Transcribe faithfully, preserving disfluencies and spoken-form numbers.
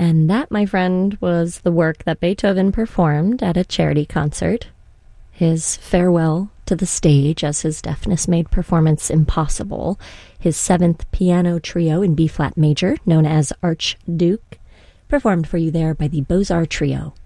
And that, my friend, was the work that Beethoven performed at a charity concert. His farewell to the stage as his deafness made performance impossible. His seventh piano trio in B-flat major, known as Archduke, performed for you there by the Beaux-Arts Trio.